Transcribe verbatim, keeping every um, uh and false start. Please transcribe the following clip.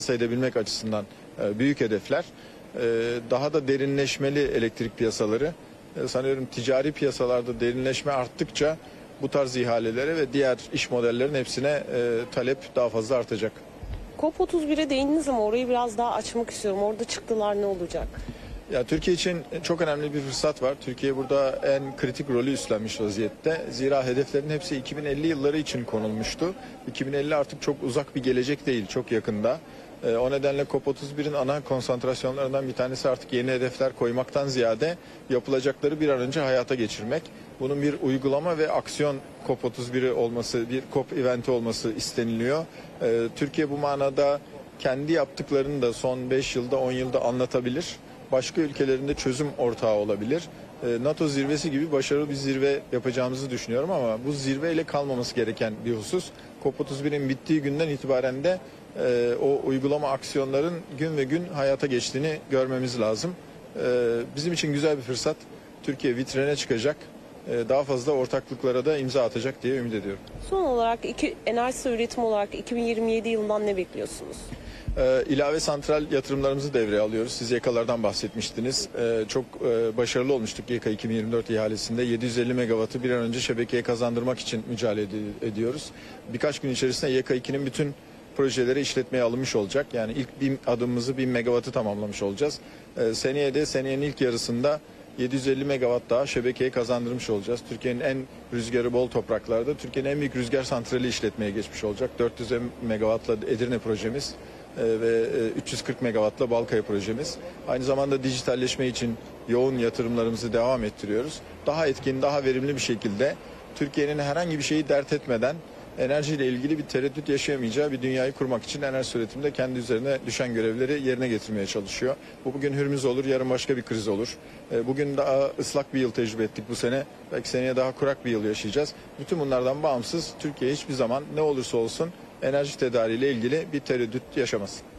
edebilmek açısından büyük hedefler. Daha da derinleşmeli elektrik piyasaları. Sanıyorum ticari piyasalarda derinleşme arttıkça bu tarz ihalelere ve diğer iş modellerinin hepsine talep daha fazla artacak. COP otuz bire değindiniz ama orayı biraz daha açmak istiyorum. Orada çıktılar ne olacak? Ya Türkiye için çok önemli bir fırsat var. Türkiye burada en kritik rolü üstlenmiş vaziyette. Zira hedeflerin hepsi iki bin elli yılları için konulmuştu. iki bin elli artık çok uzak bir gelecek değil, çok yakında. O nedenle COP otuz birin ana konsantrasyonlarından bir tanesi artık yeni hedefler koymaktan ziyade yapılacakları bir an önce hayata geçirmek. Bunun bir uygulama ve aksiyon COP otuz biri olması, bir COP eventi olması isteniliyor. Türkiye bu manada kendi yaptıklarını da son beş yılda, on yılda anlatabilir. Başka ülkelerinde çözüm ortağı olabilir. NATO zirvesi gibi başarılı bir zirve yapacağımızı düşünüyorum ama bu zirveyle kalmaması gereken bir husus. COP otuz birin bittiği günden itibaren de e, o uygulama aksiyonların gün ve gün hayata geçtiğini görmemiz lazım. E, bizim için güzel bir fırsat. Türkiye vitrine çıkacak. E, daha fazla ortaklıklara da imza atacak diye ümit ediyorum. Son olarak iki, enerji üretim olarak iki bin yirmi yedi yılından ne bekliyorsunuz? Ee, ilave santral yatırımlarımızı devreye alıyoruz. Siz YEKA'lardan bahsetmiştiniz. Ee, çok e, başarılı olmuştuk YEKA iki bin yirmi dört ihalesinde. yedi yüz elli megawattı bir an önce şebekeye kazandırmak için mücadele ed- ediyoruz. Birkaç gün içerisinde YEKA ikinin bütün projeleri işletmeye alınmış olacak. Yani ilk bin adımımızı bin megawattı tamamlamış olacağız. Ee, seneye de seneyenin ilk yarısında yedi yüz elli megawatt daha şebekeye kazandırmış olacağız. Türkiye'nin en rüzgarı bol topraklarda Türkiye'nin en büyük rüzgar santrali işletmeye geçmiş olacak. dört yüz megawattla Edirne projemiz ve üç yüz kırk megawattla Balkaya projemiz. Aynı zamanda dijitalleşme için yoğun yatırımlarımızı devam ettiriyoruz. Daha etkin, daha verimli bir şekilde Türkiye'nin herhangi bir şeyi dert etmeden enerjiyle ilgili bir tereddüt yaşayamayacağı bir dünyayı kurmak için enerji üretiminde kendi üzerine düşen görevleri yerine getirmeye çalışıyor. Bu bugün Hürmüz olur, yarın başka bir kriz olur. Bugün daha ıslak bir yıl tecrübe ettik bu sene. Belki seneye daha kurak bir yıl yaşayacağız. Bütün bunlardan bağımsız Türkiye hiçbir zaman ne olursa olsun enerji tedariğiyle ilgili bir tereddüt yaşamasın.